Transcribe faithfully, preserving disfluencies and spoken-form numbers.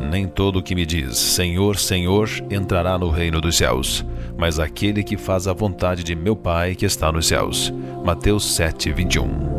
Nem todo o que me diz, Senhor, Senhor, entrará no reino dos céus, mas aquele que faz a vontade de meu Pai que está nos céus. Mateus sete, vinte e um.